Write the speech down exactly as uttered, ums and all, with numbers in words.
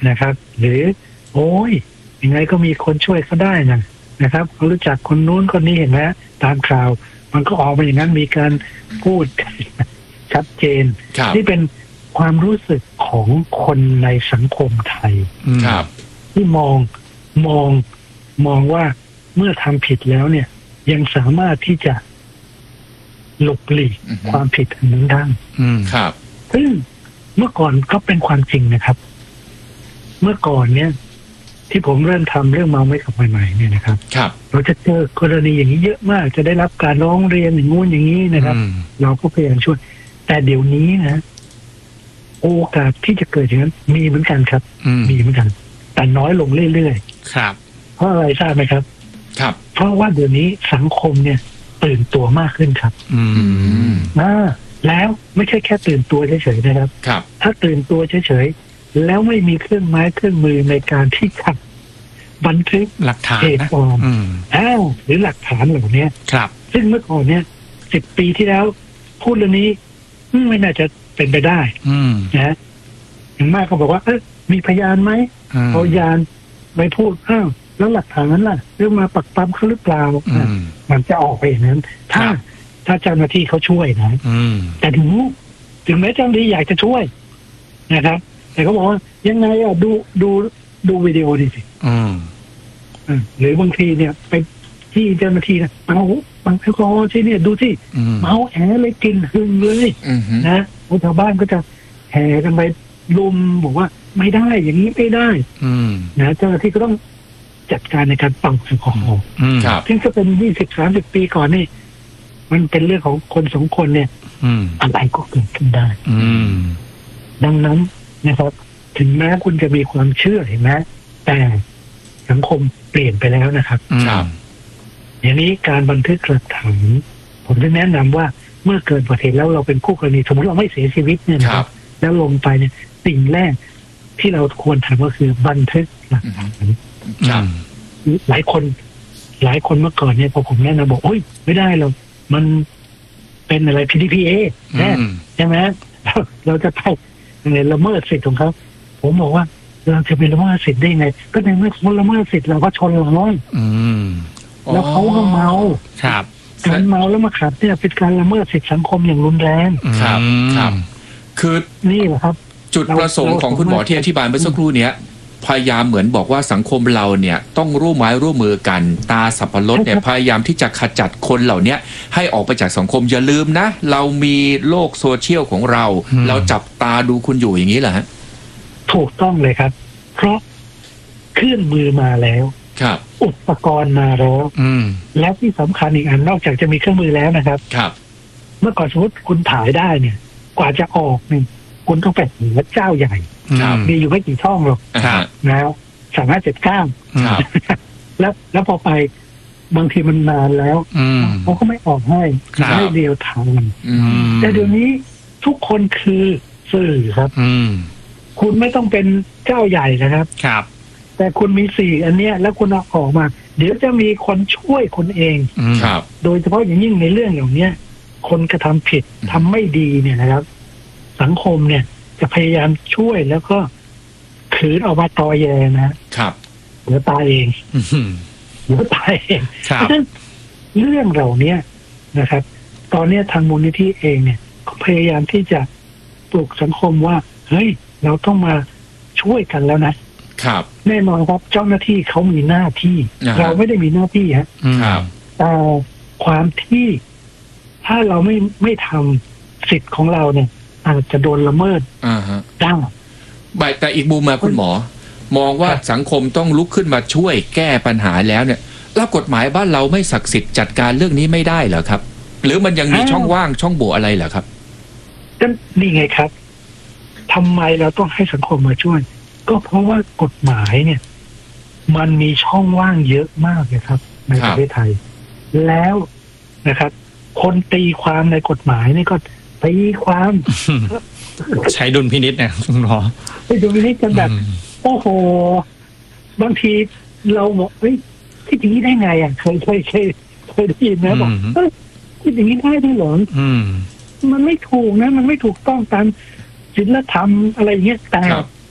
นะครับ หรือโอ้ยยังไงก็มีคนช่วยเขาได้นะนะครับเขารู้จักคนนู้นคนนี้เห็นไหมตามข่าวมันก็ออกมาอย่างนั้นมีการพูดชัดเจนนี่เป็นความรู้สึกของคนในสังคมไทยที่มองมองมองว่าเมื่อทำผิดแล้วเนี่ยยังสามารถที่จะหลบหลีกความผิดอันนั้นได้ครับซึ่งเมื่อก่อนก็เป็นความจริงนะครับเมื่อก่อนเนี่ยที่ผมเริ่มทำเรื่องเมาไม่ขับใหม่ๆเนี่ยนะครับครับเราจะเจอกรณีอย่างนี้เยอะมากจะได้รับการร้องเรียนอย่างงู้นอย่างนี้นะครับเราก็พยายามช่วยแต่เดี๋ยวนี้นะโอกาสที่จะเกิดอย่างนั้นมีเหมือนกันครับมีเหมือนกันแต่น้อยลงเรื่อยๆครับเพราะอะไรทราบไหมครับครับเพราะว่าเดี๋ยวนี้สังคมเนี่ยตื่นตัวมากขึ้นครับอืมอ่าแล้วไม่ใช่แค่ตื่นตัวเฉยๆนะครับครับถ้าตื่นตัวเฉยๆแล้วไม่มีเครื่องไม้เครื่องมือในการที่จะบันทึกหลักฐานเหตุการณ์อ้าวหรือหลักฐานเหล่านี้ครับซึ่งเมื่อก่อนเนี่ยสิบปีที่แล้วพูดเรื่องนี้ไม่น่าจะเป็นไปได้นะอย่างมากก็บอกว่าเออมีพยานไหมเอาพยานไปพูดอ้าวแล้วหลักฐานนั้นล่ะเรื่องมาปักปั๊มเขาหรือเปล่ามันจะออกไปอย่างนั้นถ้าถ้าเจ้าหน้าที่เขาช่วยนะแต่ถึงถึงแม้เจ้าหน้าที่อยากจะช่วยนะครับแต่เขาบอกว่ายังไงอ่ะดูดูดูวิดีโอดิสิหรือบางทีเนี่ยไปที่เจ้าหน้าที่นะเมาบางแอลกอฮอล์ที่เนี่ยดูสิเมาแหเลยกินหึงเลยนะชาวบ้านก็จะแห่กันไปลุมบอกว่าไม่ได้อย่างนี้ไม่ได้นะเจ้าหน้าที่ก็ต้องจัดการในการปังแอลกอฮอล์ซึ่งจะเป็นยี่สิบสามสิบปีก่อนนี่มันเป็นเรื่องของคนสองคนเนี่ยอะไรก็เกิดขึ้นได้ดังนั้นนะครับถึงแม้คุณจะมีความเชื่อเห็นไหมแต่สังคมเปลี่ยนไปแล้วนะครับอย่างนี้การบันทึกหลักฐานผมจะแนะนำว่าเมื่อเกิดอุบัติเหตุแล้วเราเป็นคู่กรณีสมมติเราไม่เสียชีวิตเนี่ยนะครับแล้วลงไปเนี่ยสิ่งแรกที่เราควรทำก็คือบันทึกหลักฐานหลายคนหลายคนเมื่อก่อนเนี่ยพอผมแนะนำบอกโอ้ยไม่ได้เรามันเป็นอะไร พี ดี พี เอ ใช่ไหมเราจะไปละเมิดสิทธิ์ของเขาผมบอกว่าเราจะเป็นละเมิดสิทธิ์ได้ไงก็ในเมื่อคนละเมิดสิทธิ์เราก็ชนเราน้อยแล้วเขาก็เมาครับการเมาแล้วมาขับเนี่ยเป็นการละเมิดสิทธิสังคมอย่างรุนแรงครับครับคือนี่แหละครับจุดประสงค์ของคุณหมอที่อธิบายเมื่อสักครู่นี้พยายามเหมือนบอกว่าสังคมเราเนี่ยต้องร่วมไม้ร่วมมือกันตาสับปะรดเนี่ยพยายามที่จะขจัดคนเหล่านี้ให้ออกไปจากสังคมอย่าลืมนะเรามีโลกโซเชียลของเราเราจับตาดูคุณอยู่อย่างนี้เหรอฮะถูกต้องเลยครับเพราะเครื่องมือมาแล้วครับอุปกรณ์มาแล้วและที่สำคัญอีกอันนอกจากจะมีเครื่องมือแล้วนะครับครับเมื่อก่อนสมมติคุณถ่ายได้เนี่ยกว่าจะออกเนี่ยคุณต้องไปหาเจ้าใหญ่มีอยู่ไม่กี่ช่องหรอกแล้วสามารถเจ็ดเก้าแล้วแล้วพอไปบางทีมันนานแล้วเขาก็ไม่ออกให้ให้เดียวทางแต่เดี๋ยวนี้ทุกคนคือสื่อครับคุณไม่ต้องเป็นเจ้าใหญ่นะครับครับแต่คุณมีสื่ออันเนี้ยแล้วคุณเอาออกมาเดี๋ยวจะมีคนช่วยคุณเองครับโดยเฉพาะอย่างยิ่งในเรื่องอย่างเนี้ยคนกระทำผิดทำไม่ดีเนี่ยนะครับสังคมเนี่ยจะพยายามช่วยแล้วก็ขืนออกมาตอแยนะครับเดี๋ยวตายเองเดี๋ยวตายเองเพราะฉะนั้นเรื่องเหล่านี้นะครับ ตอนนี้ทางมูลนิธิเองเนี่ยก็พยายามที่จะปลุกสังคมว่าเฮ้ยเราต้องมาช่วยกันแล้วนะครับแน่นอนครับเจ้าหน้าที่เขามีหน้าที่เราไม่ได้มีหน้าที่ฮะแต่ความที่ถ้าเราไม่ไม่ทำสิทธิ์ของเราเนี่ยอาจจะโดนละเมิดได้แต่อีกมุมมาคุณหมอมองว่าสังคมต้องลุกขึ้นมาช่วยแก้ปัญหาแล้วเนี่ยแล้วกฎหมายบ้านเราไม่ศักดิ์สิทธิ์จัดการเรื่องนี้ไม่ได้เหรอครับหรือมันยังมีช่องว่างช่องโหว่อะไรเหรอครับก็นี่ไงครับทำไมเราต้องให้สังคมมาช่วยก็เพราะว่ากฎหมายเนี่ยมันมีช่องว่างเยอะมากเลยครับในประเทศไทยแล้วนะครับคนตีความในกฎหมายนี่ก็ตีความใช้ดุลพินิจเนี่ยคุณหมอใช้ดุลพินิจกันแบบโอ้โหบางทีเราบอกเฮ้ยคิดอย่างนี้ได้ไงอ่ะเคยเคยเคยเคยได้ยินนะบอกเฮ้ยคิดอย่างนี้ได้ด้วยเหรอมันไม่ถูกนะมันไม่ถูกต้องตามศีลธรรมอะไรเงี้ยแต่